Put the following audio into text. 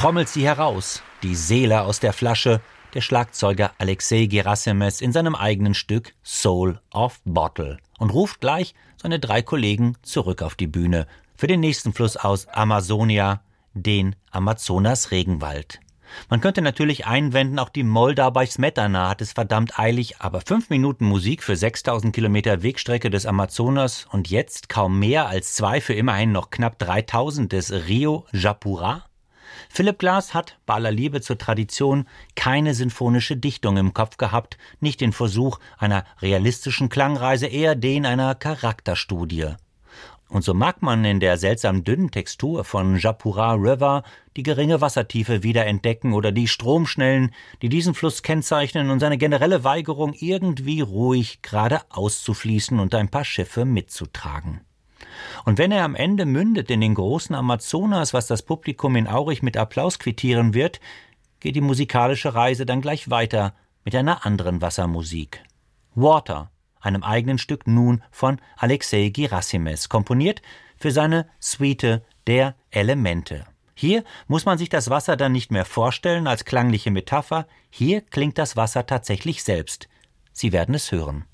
trommelt sie heraus, die Seele aus der Flasche, der Schlagzeuger Alexei Gerasimes in seinem eigenen Stück Soul of Bottle und ruft gleich seine 3 Kollegen zurück auf die Bühne für den nächsten Fluss aus Amazonia, den Amazonas-Regenwald. Man könnte natürlich einwenden, auch die Moldau bei Smetana hat es verdammt eilig, aber 5 Minuten Musik für 6000 Kilometer Wegstrecke des Amazonas und jetzt kaum mehr als 2 für immerhin noch knapp 3000 des Rio Japura? Philipp Glass hat, bei aller Liebe zur Tradition, keine sinfonische Dichtung im Kopf gehabt, nicht den Versuch einer realistischen Klangreise, eher den einer Charakterstudie. Und so mag man in der seltsam dünnen Textur von Japura River die geringe Wassertiefe wiederentdecken oder die Stromschnellen, die diesen Fluss kennzeichnen und seine generelle Weigerung, irgendwie ruhig geradeaus zu fließen und ein paar Schiffe mitzutragen. Und wenn er am Ende mündet in den großen Amazonas, was das Publikum in Aurich mit Applaus quittieren wird, geht die musikalische Reise dann gleich weiter mit einer anderen Wassermusik. Water, einem eigenen Stück nun von Alexei Gerasimes, komponiert für seine Suite der Elemente. Hier muss man sich das Wasser dann nicht mehr vorstellen als klangliche Metapher, hier klingt das Wasser tatsächlich selbst. Sie werden es hören.